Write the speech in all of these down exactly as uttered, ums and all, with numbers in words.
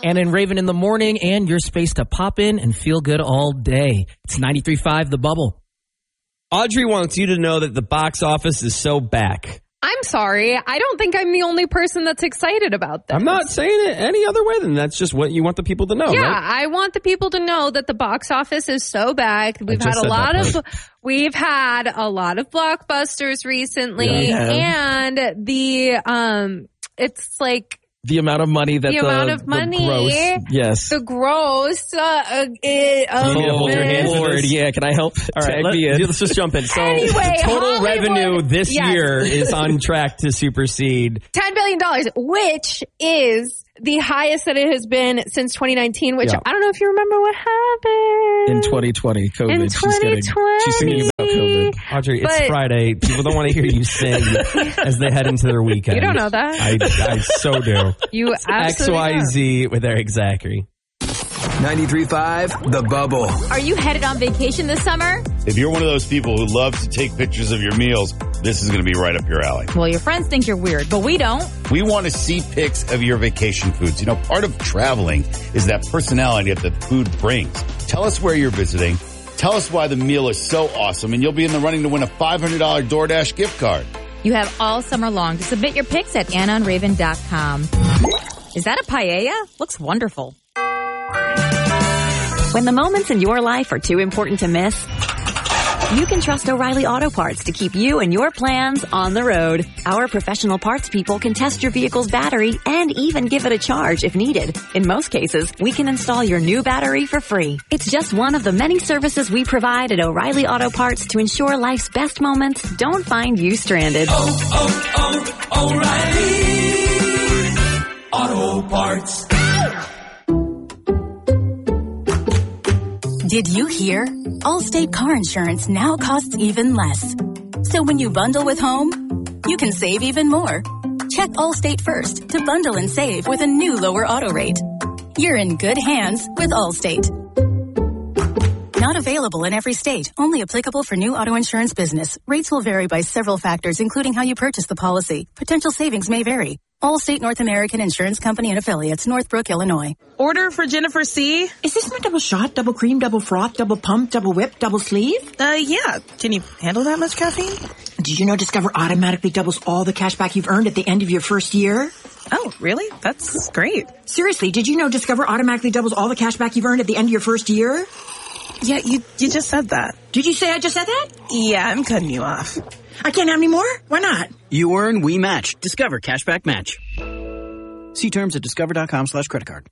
Anna and Raven in the morning, and your space to pop in and feel good all day. It's ninety-three point five The Bubble. Audrey wants you to know that the box office is so back. I'm sorry. I don't think I'm the only person that's excited about this. I'm not saying it any other way than that's just what you want the people to know, Yeah, right? I want the people to know that the box office is so back. We've had a lot of we've had a lot of blockbusters recently, Yeah. and the um it's like The amount of money that the, the, amount of the money, gross, yes. the gross. Uh, uh, it, You need to um, hold your hands in Lord, this. yeah, can I help? All right, Tag let, me in. let's just jump in. So Anyway, total Hollywood- revenue this Yes. year is on track to supersede. ten billion dollars, which is the highest that it has been since twenty nineteen, which Yeah. I don't know if you remember what happened. In twenty twenty, COVID. In She's kidding. twenty twenty. She's thinking about COVID. Audrey, it's But- Friday. People don't want to hear you sing as they head into their weekend. You don't know that. I, I so do. You X absolutely Y don't. Z with Eric Zachary. ninety-three point five The Bubble. Are you headed on vacation this summer? If you're one of those people who love to take pictures of your meals, this is going to be right up your alley. Well, your friends think you're weird, but we don't. We want to see pics of your vacation foods. You know, part of traveling is that personality that the food brings. Tell us where you're visiting. Tell us why the meal is so awesome, and you'll be in the running to win a five hundred dollars DoorDash gift card. You have all summer long to submit your pics at anna and raven dot com. Is that a paella? Looks wonderful. When the moments in your life are too important to miss, you can trust O'Reilly Auto Parts to keep you and your plans on the road. Our professional parts people can test your vehicle's battery and even give it a charge if needed. In most cases, we can install your new battery for free. It's just one of the many services we provide at O'Reilly Auto Parts to ensure life's best moments don't find you stranded. Oh, oh, oh, O'Reilly Auto Parts. Did you hear? Allstate car insurance now costs even less. So when you bundle with home, you can save even more. Check Allstate first to bundle and save with a new lower auto rate. You're in good hands with Allstate. Not available in every state. Only applicable for new auto insurance business. Rates will vary by several factors, including how you purchase the policy. Potential savings may vary. Allstate North American Insurance Company and Affiliates, Northbrook, Illinois. Order for Jennifer C. Is this my double shot, double cream, double froth, double pump, double whip, double sleeve? Uh, yeah. Can you handle that much caffeine? Did you know Discover automatically doubles all the cash back you've earned at the end of your first year? Oh, really? That's great. Seriously, did you know Discover automatically doubles all the cash back you've earned at the end of your first year? Yeah, you you just said that. Did you say I just said that? Yeah, I'm cutting you off. I can't have any more? Why not? You earn, we match. Discover Cashback Match. See terms at discover.com slash credit card.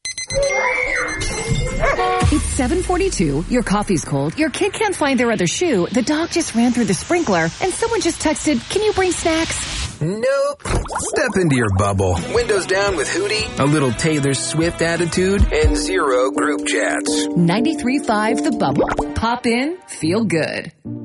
It's seven forty-two, your coffee's cold, your kid can't find their other shoe, the dog just ran through the sprinkler, and someone just texted, can you bring snacks? Nope. Step into your bubble. Windows down with Hootie, a little Taylor Swift attitude, and zero group chats. ninety-three point five The Bubble. Pop in, feel good.